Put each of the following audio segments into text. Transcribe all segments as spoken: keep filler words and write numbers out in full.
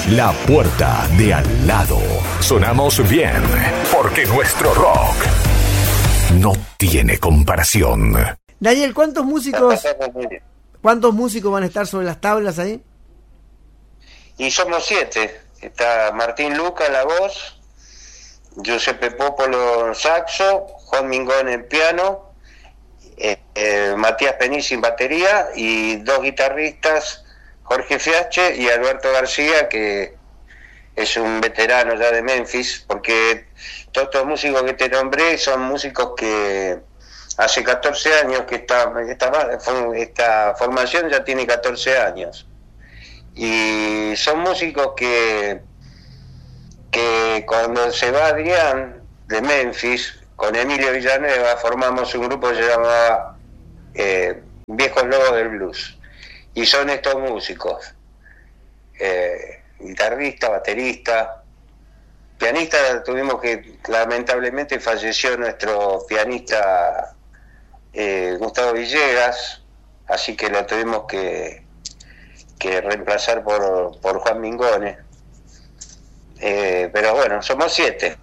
La puerta de al lado. Sonamos bien, porque nuestro rock no tiene comparación. Daniel, ¿cuántos músicos cuántos músicos van a estar sobre las tablas ahí? Y somos siete. Está Martín Luca, la voz, Giuseppe Popolo en saxo, Juan Mingón en piano, eh, eh, Matías Penici en batería y dos guitarristas, Jorge Fiache y Alberto García, que es un veterano ya de Memphis, porque todos estos músicos que te nombré son músicos que hace catorce años que esta, esta, esta formación ya tiene catorce años. Y son músicos que, que cuando se va Adrián de Memphis, con Emilio Villanueva, formamos un grupo que se llamaba eh, Viejos Lobos del Blues. Y son estos músicos, eh, guitarrista, baterista, pianista. Tuvimos que, lamentablemente falleció nuestro pianista eh, Gustavo Villegas, así que lo tuvimos que que reemplazar por, por Juan Mingone. Eh, pero bueno, somos siete.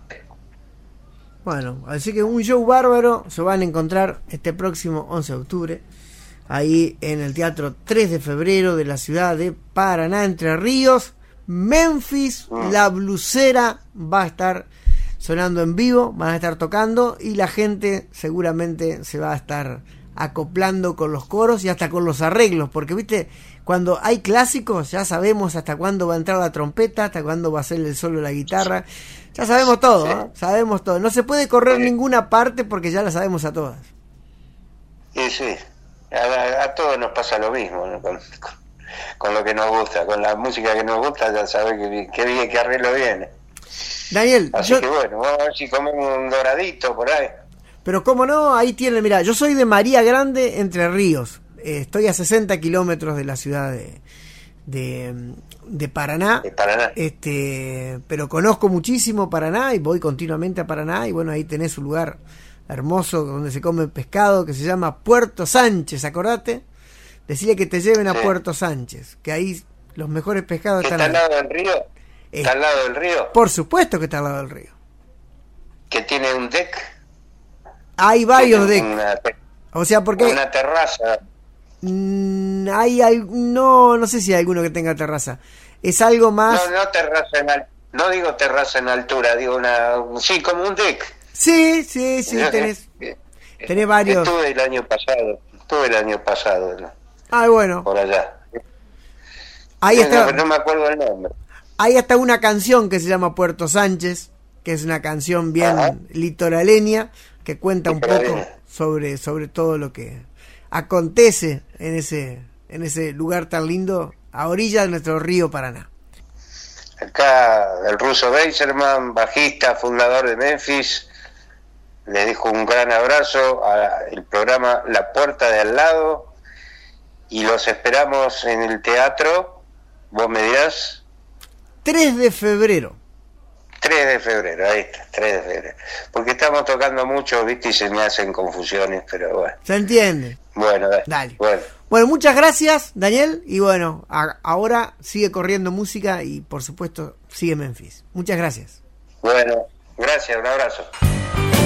Bueno, así que un show bárbaro se van a encontrar este próximo once de octubre, ahí en el Teatro tres de febrero de la ciudad de Paraná, Entre Ríos. Memphis, mm. La Blusera va a estar sonando en vivo, van a estar tocando y la gente seguramente se va a estar acoplando con los coros y hasta con los arreglos, porque viste, cuando hay clásicos ya sabemos hasta cuándo va a entrar la trompeta, hasta cuándo va a ser el solo de la guitarra, ya sabemos todo, sí. ¿eh? Sabemos todo, no se puede correr sí. ninguna parte porque ya la sabemos a todas. Sí, sí, a, a todos nos pasa lo mismo, ¿no? con, con, con lo que nos gusta, con la música que nos gusta ya sabes que, que bien, que arreglo viene. Daniel, así yo... que bueno, vamos a ver si comemos un doradito por ahí. Pero cómo no, ahí tiene, mira, yo soy de María Grande, Entre Ríos. Eh, estoy a sesenta kilómetros de la ciudad de, de, de Paraná. De Paraná. Este, pero conozco muchísimo Paraná y voy continuamente a Paraná. Y bueno, ahí tenés un lugar hermoso donde se come pescado que se llama Puerto Sánchez, acordate. Decirle que te lleven a sí. Puerto Sánchez, que ahí los mejores pescados están. ¿Está al lado del río? ¿Está eh, al lado del río? Por supuesto que está al lado del río. ¿Que tiene un deck? Hay varios decks. O sea, porque una terraza. Mmm, hay, hay no, no sé si hay alguno que tenga terraza. Es algo más. No, no terraza en al, no digo terraza en altura, digo una, sí, como un deck. Sí, sí, sí, tenés, tenés varios. Estuve el año pasado, estuve el año pasado. ¿no? Ah, bueno. Por allá. Ahí no, está. No, no me acuerdo el nombre. Hay hasta una canción que se llama Puerto Sánchez, que es una canción bien Ajá. litoraleña, que cuenta un poco sobre, sobre todo lo que acontece en ese, en ese lugar tan lindo a orilla de nuestro río Paraná. Acá el ruso Beiserman, bajista, fundador de Memphis, le dejo un gran abrazo al programa La Puerta de Al Lado y los esperamos en el teatro, vos me dirás. tres de febrero. tres de febrero, ahí está, tres de febrero. Porque estamos tocando mucho, viste, y se me hacen confusiones, pero bueno. Se entiende. Bueno, dale. dale. Bueno. bueno, muchas gracias, Daniel. Y bueno, a, ahora sigue corriendo música y por supuesto sigue Memphis. Muchas gracias. Bueno, gracias, un abrazo.